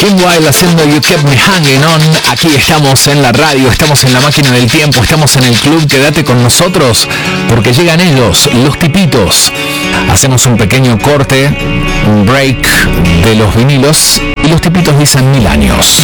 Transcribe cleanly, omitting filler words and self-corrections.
Meanwhile, haciendo You Kept Me Hanging On. Aquí estamos en la radio, estamos en la máquina del tiempo, estamos en el club. Quédate con nosotros porque llegan ellos, los tipitos. Hacemos un pequeño corte, un break de los vinilos y los tipitos dicen 1000 años.